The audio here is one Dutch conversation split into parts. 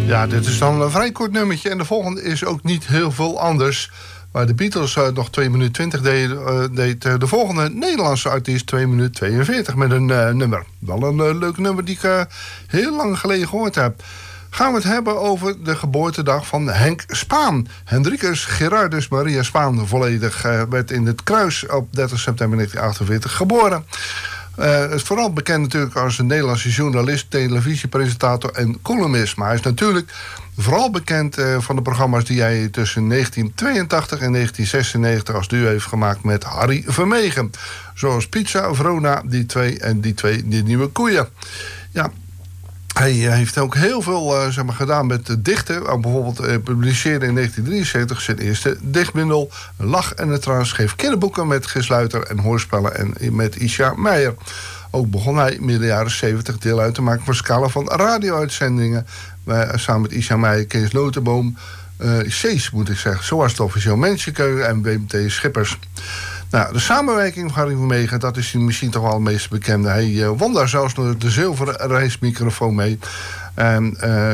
Ja, dit is dan een vrij kort nummertje. En de volgende is ook niet heel veel anders. Waar de Beatles nog 2 minuten 20 deed de volgende Nederlandse artiest 2 minuten 42 met een nummer. Wel een leuk nummer die ik heel lang geleden gehoord heb. Gaan we het hebben over de geboortedag van Henk Spaan. Hendrikus Gerardus Maria Spaan volledig werd in het Kruis op 30 september 1948 geboren. Is vooral bekend natuurlijk als een Nederlandse journalist, televisiepresentator en columnist. Maar hij is natuurlijk vooral bekend van de programma's die hij tussen 1982 en 1996 als duo heeft gemaakt met Harry Vermegen. Zoals Pizza, Verona, die nieuwe koeien. Ja. Hij heeft ook heel veel gedaan met dichten. Bijvoorbeeld publiceerde in 1973 zijn eerste dichtbundel Lach en het Traan. Schreef kinderboeken met Gis Luiter en hoorspellen en met Isha Meijer. Ook begon hij midden jaren 70 deel uit te maken van scala van radio-uitzendingen. Samen met Isha Meijer, Kees Notenboom, Cees moet ik zeggen. Zoals het officieel Menschenkeuken en WMT Schippers. Nou, de samenwerking van Harry Vermegen, dat is misschien toch wel het meest bekende. Hij won daar zelfs nog de zilveren reismicrofoon mee. En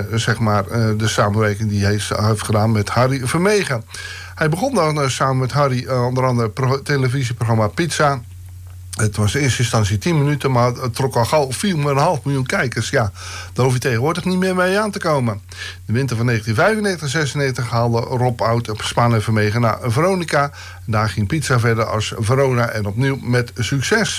de samenwerking die hij heeft gedaan met Harry Vermegen. Hij begon dan samen met Harry onder andere televisieprogramma Pizza. Het was in eerste instantie 10 minuten, maar het trok al gauw 4,5 miljoen kijkers. Ja, daar hoef je tegenwoordig niet meer mee aan te komen. De winter van 1995-96 haalde Rob Oud op Spaan en Vermegen naar Veronica. En daar ging Pizza verder als Verona en opnieuw met succes.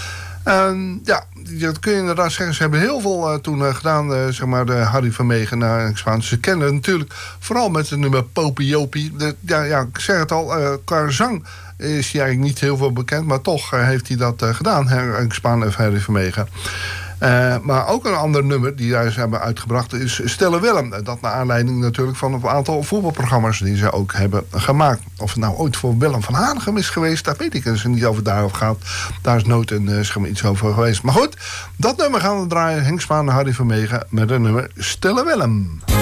Ja, dat kun je inderdaad zeggen. Ze hebben heel veel toen gedaan, de Harry Vermegen naar Spaan. Ze kennen het natuurlijk vooral met het nummer Popiopie. Ik zeg het al, qua zang is hij eigenlijk niet heel veel bekend, maar toch heeft hij dat gedaan, Henk Spaan en Harry Vermegen. Maar ook een ander nummer die zij hebben uitgebracht is Stille Willem. Dat naar aanleiding natuurlijk van een aantal voetbalprogramma's die ze ook hebben gemaakt. Of het nou ooit voor Willem van Hanegem is geweest, dat weet ik. Als het niet over daarover gaat, daar is nooit iets over geweest. Maar goed, dat nummer gaan we draaien. Henk Spaan en Harry Vermegen met een nummer Stille Willem.